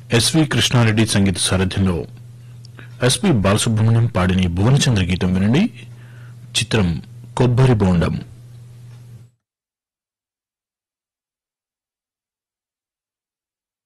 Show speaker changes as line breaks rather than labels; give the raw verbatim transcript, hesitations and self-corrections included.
SV Krishna Reddy సంగీత సారథ్యంలో SP Balasubrahmanyam పాడిన భువనచంద్ర గీతం వినండి. చిత్రం కొబ్బరి బోండం.